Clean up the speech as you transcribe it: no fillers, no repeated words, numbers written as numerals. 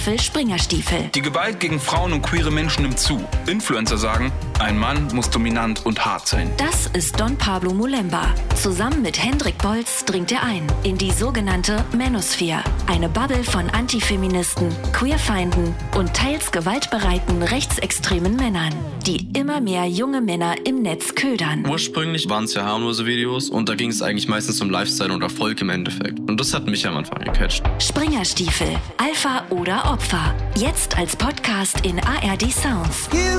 Staffel Springerstiefel. Die Gewalt gegen Frauen und queere Menschen nimmt zu. Influencer sagen, ein Mann muss dominant und hart sein. Das ist Don Pablo Mulemba. Zusammen mit Hendrik Bolz dringt er ein in die sogenannte Manosphere. Eine Bubble von Antifeministen, Queerfeinden und teils gewaltbereiten rechtsextremen Männern, die immer mehr junge Männer im Netz ködern. Ursprünglich waren es ja harmlose Videos und da ging es eigentlich meistens um Lifestyle und Erfolg im Endeffekt. Und das hat mich am Anfang gecatcht. Springerstiefel, Alpha oder Opfer. Jetzt als Podcast in ARD Sounds.